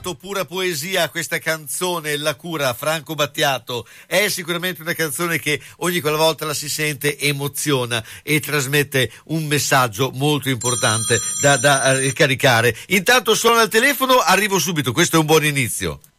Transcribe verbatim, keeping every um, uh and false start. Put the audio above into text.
Pura poesia questa canzone, La cura, Franco Battiato. È sicuramente una canzone che ogni qualvolta la si sente emoziona e trasmette un messaggio molto importante da, da eh, caricare. Intanto suona il telefono, arrivo subito, questo è un buon inizio.